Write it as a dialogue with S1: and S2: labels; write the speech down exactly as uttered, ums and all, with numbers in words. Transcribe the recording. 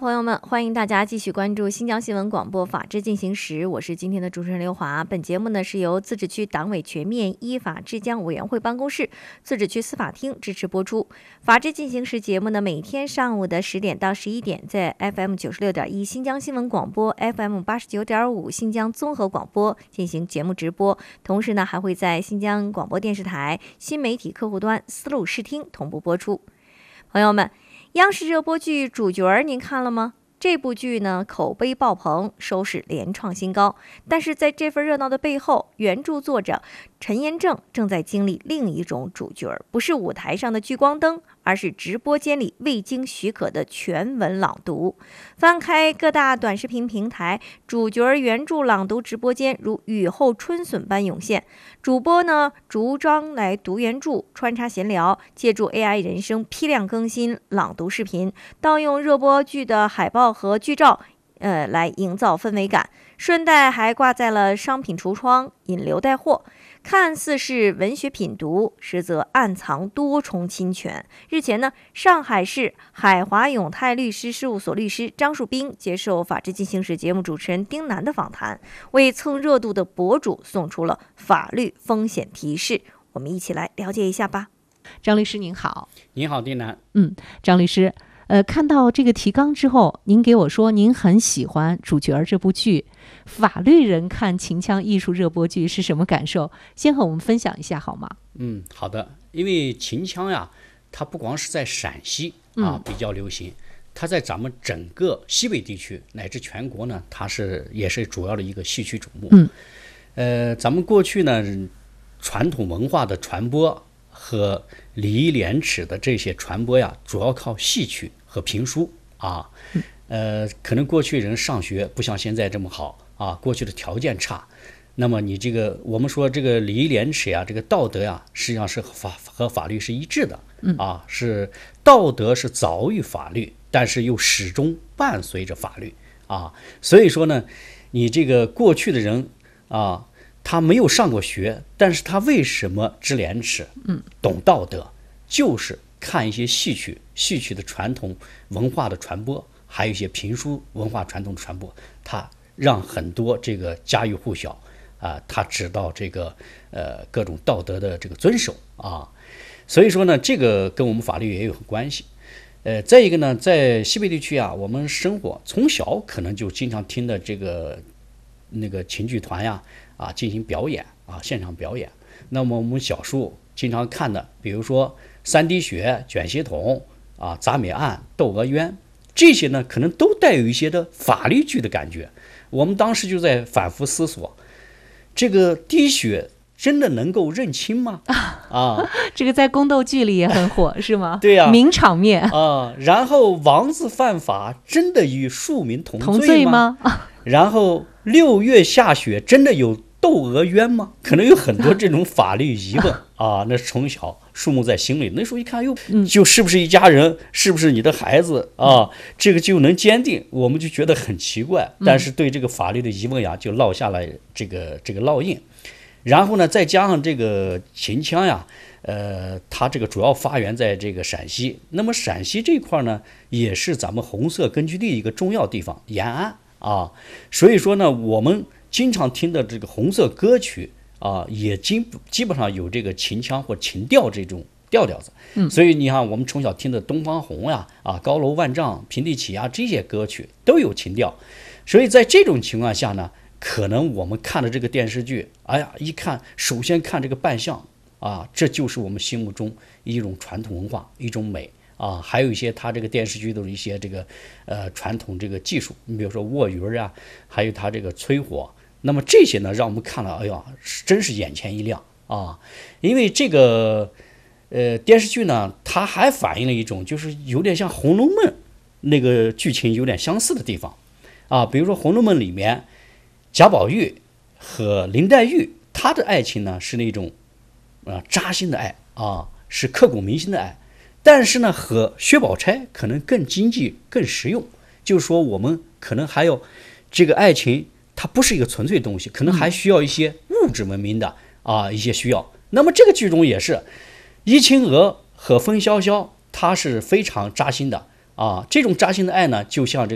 S1: 朋友们，欢迎大家继续关注新疆新闻广播法治进行时，我是今天的主持人刘华。本节目呢是由自治区党委全面依法治疆委员会办公室、自治区司法厅支持播出。法治进行时节目呢，每天上午的十点到十一点，在 F M 九十六点一新疆新闻广播、F M 八十九点五新疆综合广播进行节目直播，同时呢还会在新疆广播电视台新媒体客户端丝路视听同步播出。朋友们，央视热播剧《主角》您看了吗？这部剧呢口碑爆棚，收视连创新高。但是在这份热闹的背后，原著作者陈延正正在经历另一种主角，不是舞台上的聚光灯，而是直播间里未经许可的全文朗读。翻开各大短视频平台，主角原著朗读直播间如雨后春笋般涌现。主播呢逐章来读原著，穿插闲聊，借助 A I 人声批量更新朗读视频，盗用热播剧的海报和剧照，呃，来营造氛围感，顺带还挂在了商品橱窗，引流带货。看似是文学品读，实则暗藏多重侵权。日前呢，上海市海华永泰律师事务所律师张树斌接受《法治进行时》节目主持人丁楠的访谈，为蹭热度的博主送出了法律风险提示。我们一起来了解一下吧。
S2: 张律师您好。
S3: 您好，丁楠。
S2: 嗯，张律师，呃，看到这个提纲之后，您给我说您很喜欢《主角》这部剧，法律人看秦腔艺术热播剧是什么感受？先和我们分享一下好吗？
S3: 嗯，好的。因为秦腔呀，它不光是在陕西啊、嗯、比较流行，它在咱们整个西北地区乃至全国呢，它是也是主要的一个戏曲主目。
S2: 嗯，
S3: 呃，咱们过去呢，传统文化的传播和礼义廉耻的这些传播呀，主要靠戏曲和评书啊。呃，可能过去人上学不像现在这么好啊，过去的条件差。那么你这个我们说这个礼义廉耻呀，这个道德呀，实际上是和法和法律是一致的啊，是道德是早于法律，但是又始终伴随着法律啊。所以说呢，你这个过去的人啊，他没有上过学，但是他为什么知廉耻？嗯，懂道德，就是看一些戏曲，戏曲的传统文化的传播，还有一些评书文化传统的传播，他让很多这个家喻户晓啊，他知道这个呃各种道德的这个遵守啊。所以说呢，这个跟我们法律也有关系。呃，再一个呢，在西北地区啊，我们生活从小可能就经常听的这个那个秦剧团呀。啊，进行表演啊，现场表演。那么我们小时候经常看的，比如说三滴血、卷血统啊、铡美案、窦娥冤，这些呢，可能都带有一些的法律剧的感觉。我们当时就在反复思索，这个滴血真的能够认亲吗？啊，
S2: 这个在宫斗剧里也很火，是吗？
S3: 对呀、啊，
S2: 名场面
S3: 啊。然后王子犯法，真的与庶民同罪吗？
S2: 同罪吗？
S3: 然后六月下雪，真的有窦娥冤吗？可能有很多这种法律疑问啊。那从小树木在心里，那时候一看，哟，就是不是一家人，是不是你的孩子啊？这个就能坚定，我们就觉得很奇怪。但是对这个法律的疑问呀，就落下了这个这个烙印。然后呢，再加上这个秦腔呀，呃，它这个主要发源在这个陕西。那么陕西这块呢，也是咱们红色根据地一个重要地方，延安啊。所以说呢，我们经常听的这个红色歌曲啊，也基基本上有这个秦腔或秦调这种调调子。嗯，所以你看，我们从小听的《东方红》呀、啊高楼万丈、平地起呀这些歌曲都有秦调。所以在这种情况下呢，可能我们看的这个电视剧，哎呀，一看，首先看这个扮相啊，这就是我们心目中一种传统文化，一种美啊，还有一些它这个电视剧的一些这个呃传统这个技术，你比如说卧云啊，还有它这个吹火，那么这些呢，让我们看了，哎呀，真是眼前一亮啊！因为这个呃电视剧呢，它还反映了一种就是有点像《红楼梦》那个剧情有点相似的地方啊，比如说《红楼梦》里面。贾宝玉和林黛玉，她的爱情呢是那种啊扎心的爱啊，是刻骨铭心的爱。但是呢，和薛宝钗可能更经济、更实用。就是说，我们可能还有这个爱情，它不是一个纯粹的东西，可能还需要一些物质文明的啊一些需要。那么这个剧中也是，怡青娥和风萧萧，它是非常扎心的啊。这种扎心的爱呢，就像这个。